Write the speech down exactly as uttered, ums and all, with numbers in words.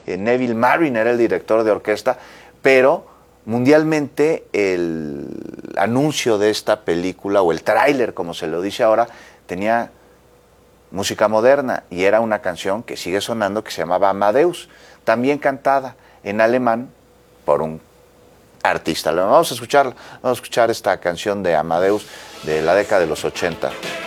eh, Neville Marriner era el director de orquesta, pero mundialmente el anuncio de esta película, o el tráiler como se lo dice ahora, tenía música moderna y era una canción que sigue sonando que se llamaba Amadeus, también cantada en alemán por un artista. Vamos a escuchar, vamos a escuchar esta canción de Amadeus de la década de los ochenta.